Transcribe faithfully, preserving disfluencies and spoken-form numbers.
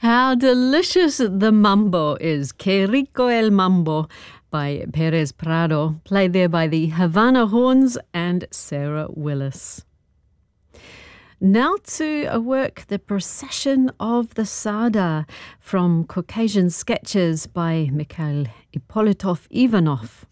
How delicious the mambo is. Que rico el mambo by Perez Prado, played there by the Havana Horns and Sarah Willis. Now to a work, The Procession of the Sada, from Caucasian Sketches by Mikhail Ippolitov Ivanov.